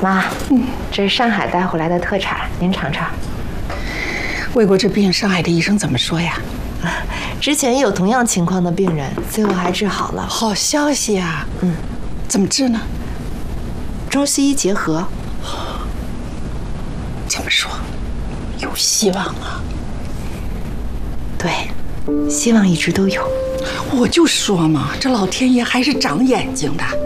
妈，这是上海带回来的特产，您尝尝。 魏国这病，上海的医生怎么说呀？ 之前也有同样情况的病人，最后还治好了。 好消息啊！怎么治呢？ 中西医结合。 这么说，有希望啊！ 对，希望一直都有。 我就说嘛，这老天爷还是长眼睛的。